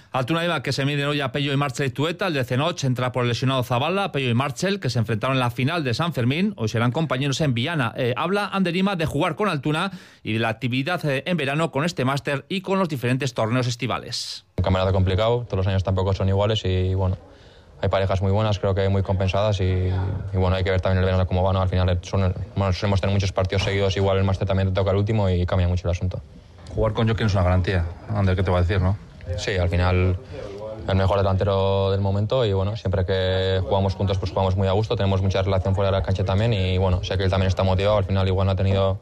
Altuna Iba, que se miden hoy a Pello y Marchel Iztueta. El de Cenoch entra por el lesionado Zabala. Pello y Marchel, que se enfrentaron en la final de San Fermín, hoy serán compañeros en Viana. Habla Ander Ima de jugar con Altuna y de la actividad en verano con este máster y con los diferentes torneos estivales. Un campeonato complicado, todos los años tampoco son iguales y bueno, hay parejas muy buenas, creo que muy compensadas y bueno, hay que ver también el verano cómo va, ¿no? Al final solemos tener muchos partidos seguidos, igual el máster también te toca el último y cambia mucho el asunto. Jugar con Joaquín es una garantía, Ander, ¿qué te va a decir, no? Sí, al final el mejor delantero del momento y bueno, siempre que jugamos juntos pues jugamos muy a gusto, tenemos mucha relación fuera de la cancha también y bueno, sé que él también está motivado, al final igual no ha tenido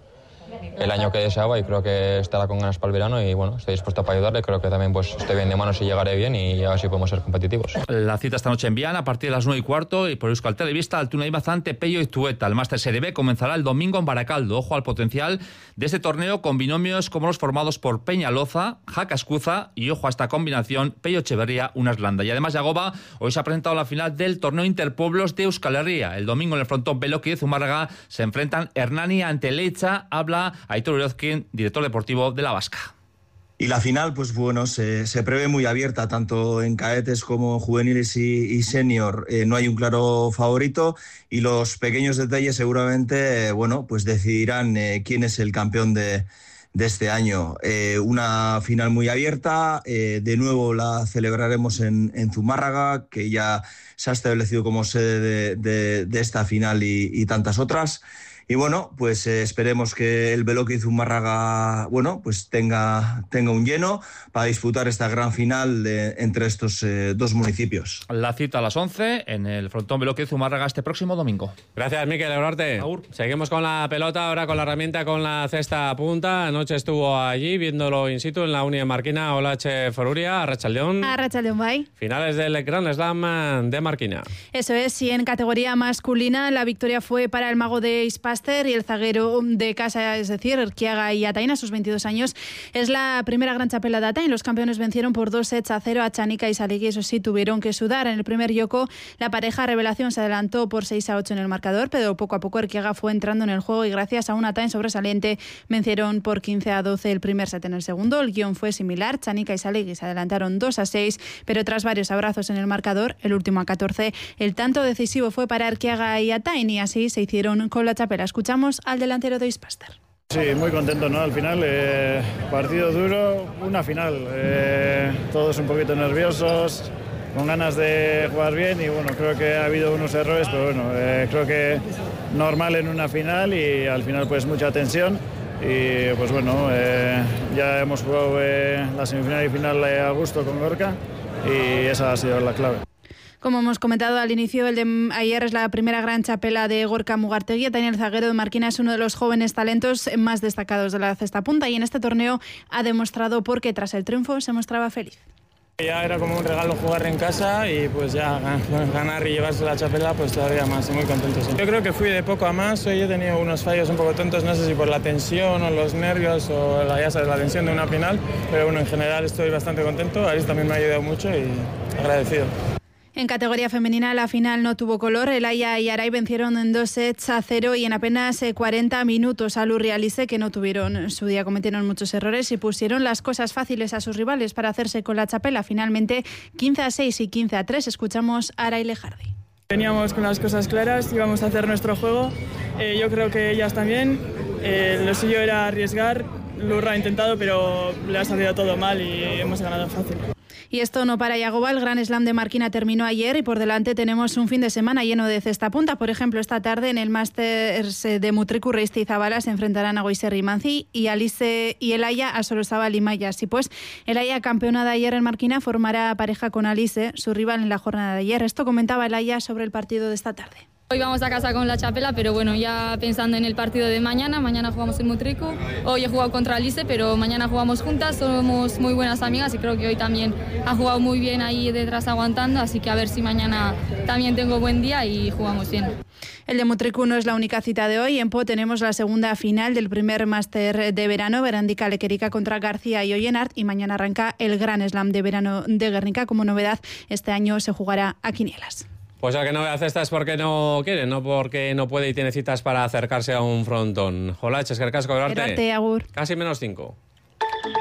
el año que deseaba y creo que estará con ganas para el verano y bueno, estoy dispuesto para ayudarle, creo que también pues estoy bien de manos y llegaré bien y a ver si podemos ser competitivos. La cita esta noche en Viana a partir de las 9:15 y por Euskal Telebista, Altuna Iba ante Pello Iztueta. El Máster Serie B comenzará el domingo en Baracaldo. Ojo al potencial de este torneo con binomios como los formados por Peñaloza, Jaca Escuza y ojo a esta combinación Pello Echeverría, Unaslanda. Y además Yagoba hoy se ha presentado la final del torneo Interpueblos de Euskal Herria. El domingo en el frontón Beloki de Zumárraga se enfrentan Hernani ante Leiza. Habla Aitor Orozkin, director deportivo de la Vasca. Y la final, pues bueno, se prevé muy abierta, tanto en cadetes como juveniles y senior. No hay un claro favorito y los pequeños detalles seguramente, bueno, pues decidirán quién es el campeón de este año. Una final muy abierta, de nuevo la celebraremos en Zumárraga, que ya se ha establecido como sede de esta final y tantas otras. Y bueno, pues esperemos que el Beloki Zumárraga, bueno, pues tenga un lleno para disputar esta gran final entre estos dos municipios. La cita a las 11 en el frontón Beloki Zumárraga este próximo domingo. Gracias, Mikel Ebrarte. Seguimos con la pelota, ahora con la herramienta, con la cesta punta. Anoche estuvo allí viéndolo in situ en la Uni de Marquina. Olache Foruria, Arratsaldeon. Arratsaldeon, bai. Finales del Grand Slam de Marquina. Eso es, y en categoría masculina la victoria fue para el mago de Ispaster y el zaguero de casa, es decir, Erquiaga y Ataín, a sus 22 años. Es la primera gran chapela de Ataín. Los campeones vencieron por 2-0 a Chanica y Saligui. Eso sí, tuvieron que sudar. En el primer yoko, la pareja Revelación se adelantó por 6-8 en el marcador, pero poco a poco Erquiaga fue entrando en el juego y gracias a un Ataín sobresaliente vencieron por 15-12 el primer set. En el segundo, el guión fue similar. Chanica y Saligui se adelantaron 2-6, pero tras varios abrazos en el marcador, el último a 14, el tanto decisivo fue para Erquiaga y Ataín y así se hicieron con la chapela. Escuchamos al delantero de Ispaster. Sí, muy contento, ¿no? Al final, partido duro, una final. Todos un poquito nerviosos, con ganas de jugar bien y bueno, creo que ha habido unos errores, pero bueno, creo que normal en una final y al final pues mucha tensión. Y pues bueno, ya hemos jugado la semifinal y final a gusto con Gorka y esa ha sido la clave. Como hemos comentado al inicio, el de ayer es la primera gran chapela de Gorka Mugartegui. También el zaguero de Marquina es uno de los jóvenes talentos más destacados de la cesta punta y en este torneo ha demostrado por qué tras el triunfo se mostraba feliz. Ya era como un regalo jugar en casa y pues ya ganar y llevarse la chapela pues todavía más, muy contento. Sí. Yo creo que fui de poco a más, hoy he tenido unos fallos un poco tontos, no sé si por la tensión o los nervios o ya sabes, la tensión de una final, pero bueno, en general estoy bastante contento, Aris también me ha ayudado mucho y agradecido. En categoría femenina la final no tuvo color. Elaya y Aray vencieron en 2-0 y en apenas 40 minutos a Lurri y Alice, que no tuvieron su día, cometieron muchos errores y pusieron las cosas fáciles a sus rivales para hacerse con la chapela. Finalmente 15-6 y 15-3. Escuchamos a Aray Lejardi. Veníamos con las cosas claras, íbamos a hacer nuestro juego. Yo creo que ellas también. Lo suyo era arriesgar. Lurra ha intentado, pero le ha salido todo mal y hemos ganado fácil. Y esto no para Yagoba, el Gran Slam de Marquina terminó ayer y por delante tenemos un fin de semana lleno de cesta punta. Por ejemplo, esta tarde en el Masters de Mutriku, Reisti y Zabala se enfrentarán a Goiserri y Manzi y Alice y Elaya a Sorozabal y Maya. Así pues, Elaya, campeona de ayer en Marquina, formará pareja con Alice, su rival en la jornada de ayer. Esto comentaba Elaya sobre el partido de esta tarde. Hoy vamos a casa con la chapela, pero bueno, ya pensando en el partido de mañana jugamos en Mutriku. Hoy he jugado contra Alice, pero mañana jugamos juntas, somos muy buenas amigas y creo que hoy también ha jugado muy bien ahí detrás aguantando, así que a ver si mañana también tengo buen día y jugamos bien. El de Mutriku no es la única cita de hoy. En Po tenemos la segunda final del primer máster de verano, Berandika Lequerica contra García y Oyenart, y mañana arranca el Gran Slam de verano de Guernica. Como novedad, este año se jugará a quinielas. Pues el que no hace esta es porque no quiere, no porque no puede y tiene citas para acercarse a un frontón. Hola, Eskerrik asko, Agur. Casi -5.